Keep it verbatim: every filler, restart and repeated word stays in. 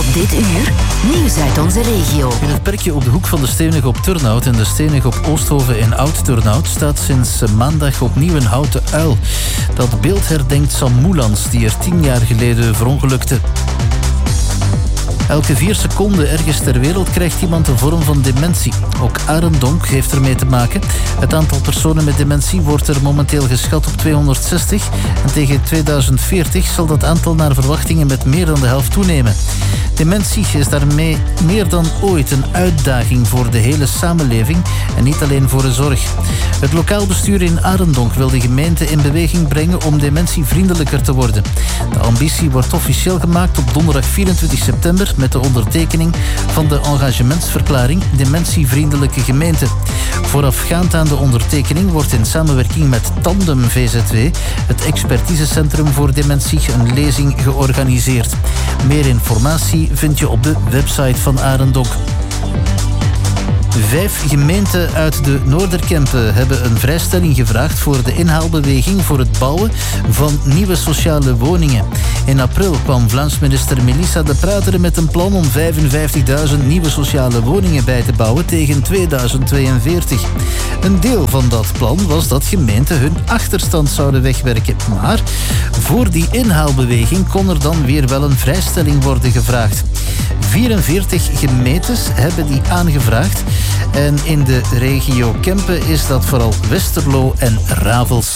Dit uur, nieuws uit onze regio. In het perkje op de hoek van de Steenweg op Turnhout en de Steenweg op Oosthoven in Oud-Turnhout staat sinds maandag opnieuw een houten uil. Dat beeld herdenkt Sam Moelans, die er tien jaar geleden verongelukte. Elke vier seconden ergens ter wereld krijgt iemand een vorm van dementie. Ook Arendonk heeft ermee te maken. Het aantal personen met dementie wordt er momenteel geschat op tweehonderdzestig. En tegen tweeduizend veertig zal dat aantal naar verwachtingen met meer dan de helft toenemen. Dementie is daarmee meer dan ooit een uitdaging voor de hele samenleving en niet alleen voor de zorg. Het lokaal bestuur in Arendonk wil de gemeente in beweging brengen om dementievriendelijker te worden. De ambitie wordt officieel gemaakt op donderdag vierentwintig september met de ondertekening van de engagementsverklaring Dementievriendelijke Gemeente. Voorafgaand aan de ondertekening wordt in samenwerking met Tandem V Z W, het expertisecentrum voor dementie, een lezing georganiseerd. Meer informatie vind je op de website van Arendonk. Vijf gemeenten uit de Noorderkempen hebben een vrijstelling gevraagd voor de inhaalbeweging voor het bouwen van nieuwe sociale woningen. In april kwam Vlaams minister Melissa De Prateren met een plan om vijfenvijftigduizend nieuwe sociale woningen bij te bouwen tegen tweeduizend tweeënveertig. Een deel van dat plan was dat gemeenten hun achterstand zouden wegwerken. Maar voor die inhaalbeweging kon er dan weer wel een vrijstelling worden gevraagd. vierenveertig gemeentes hebben die aangevraagd. En in de regio Kempen is dat vooral Westerlo en Ravels.